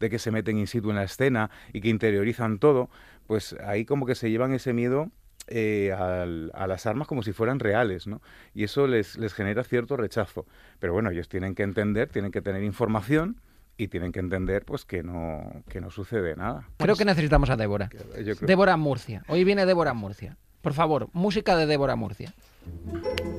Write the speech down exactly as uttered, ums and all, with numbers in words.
de que se meten in situ en la escena y que interiorizan todo, pues ahí como que se llevan ese miedo eh, al, a las armas como si fueran reales, ¿no? Y eso les, les genera cierto rechazo. Pero bueno, ellos tienen que entender, tienen que tener información y tienen que entender pues que no, que no sucede nada. Creo que necesitamos a Débora. Yo creo... Débora Murcia. Hoy viene Débora Murcia. Por favor, música de Débora Murcia.